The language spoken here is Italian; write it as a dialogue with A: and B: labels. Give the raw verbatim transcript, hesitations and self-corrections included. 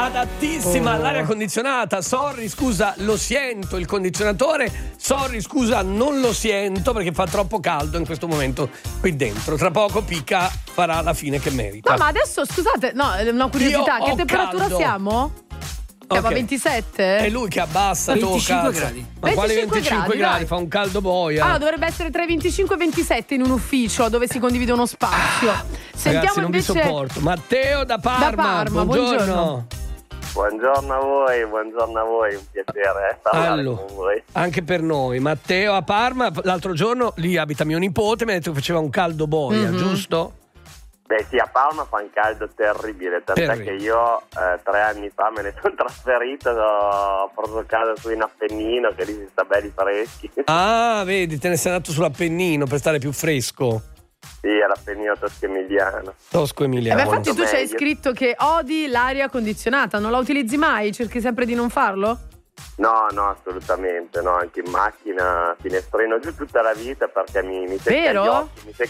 A: adattissima all'aria condizionata. Sorry, scusa, lo sento il condizionatore. Sorry, scusa, non lo sento perché fa troppo caldo in questo momento qui dentro. Tra poco Picca farà la fine che merita.
B: No, ma adesso scusate, no, una curiosità,
A: Io
B: che
A: ho
B: temperatura
A: caldo.
B: siamo? Siamo
A: Ok.
B: a ventisette?
A: È lui che abbassa,
C: venticinque
A: tocca.
C: gradi.
A: Ma quali
B: venticinque
A: venticinque
B: gradi,
A: gradi?
B: dai.
A: Fa un caldo boia.
B: Ah, dovrebbe essere tra i venticinque e i ventisette in un ufficio dove si condivide uno spazio. Sentiamo
A: Ragazzi, non
B: invece
A: vi sopporto. Matteo da Parma.
B: Da Parma,
A: buongiorno.
B: buongiorno.
D: Buongiorno a voi, buongiorno a voi, un piacere eh, parlare
A: Allora,
D: con voi.
A: anche per noi. Matteo a Parma, l'altro giorno lì abita mio nipote, mi ha detto che faceva un caldo boia,
B: Mhm.
A: giusto?
D: Beh sì, a Parma fa un caldo terribile, tant'è
A: Terribile.
D: che io eh, tre anni fa me ne sono trasferito, ho preso casa su in Appennino, che lì si sta belli freschi.
A: Ah, vedi, te ne sei andato sull'Appennino per stare più fresco.
D: Sì, all'Appennino tosco-emiliano.
A: Tosco
B: Eh
A: Emiliano.
B: beh, infatti tu ci hai
D: meglio.
B: scritto che odi l'aria condizionata, non la utilizzi mai? Cerchi sempre di non farlo?
D: No, no, assolutamente, no, anche in macchina, finestrino giù tutta la vita perché mi, mi secca
B: Vero?
D: gli occhi, mi secca